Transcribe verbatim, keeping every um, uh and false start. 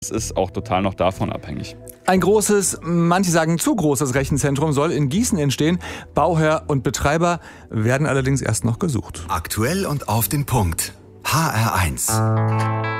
Es ist auch total noch davon abhängig. Ein großes, manche sagen zu großes Rechenzentrum soll in Gießen entstehen. Bauherr und Betreiber werden allerdings erst noch gesucht. Aktuell und auf den Punkt. H R eins.